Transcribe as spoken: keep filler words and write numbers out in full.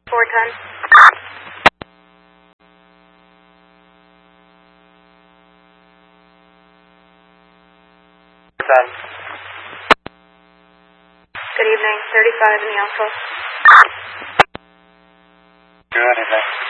four ten. ten. Good evening, thirty-five in the Alpha. Good evening.